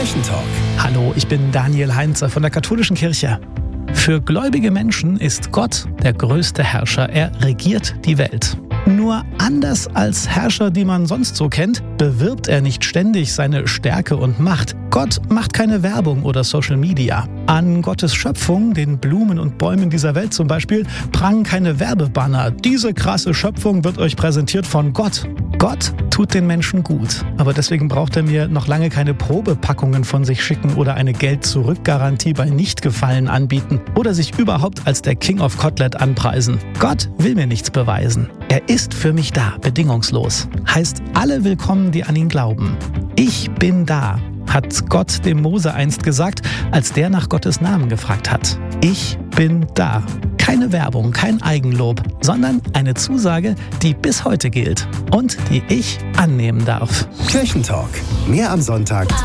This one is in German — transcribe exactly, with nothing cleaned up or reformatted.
Kirchentalk. Hallo, ich bin Daniel Heinze von der Katholischen Kirche. Für gläubige Menschen ist Gott der größte Herrscher. Er regiert die Welt. Nur anders als Herrscher, die man sonst so kennt, bewirbt er nicht ständig seine Stärke und Macht. Gott macht keine Werbung oder Social Media. An Gottes Schöpfung, den Blumen und Bäumen dieser Welt zum Beispiel, prangen keine Werbebanner. Diese krasse Schöpfung wird euch präsentiert von Gott. Gott tut den Menschen gut, aber deswegen braucht er mir noch lange keine Probepackungen von sich schicken oder eine Geld-Zurück-Garantie bei Nichtgefallen anbieten oder sich überhaupt als der King of Kotlet anpreisen. Gott will mir nichts beweisen. Er ist für mich da, bedingungslos. Heißt alle willkommen, die an ihn glauben. Ich bin da, hat Gott dem Mose einst gesagt, als der nach Gottes Namen gefragt hat. Ich bin da. Keine Werbung, kein Eigenlob, sondern eine Zusage, die bis heute gilt und die ich annehmen darf. Kirchentalk. Mehr am Sonntag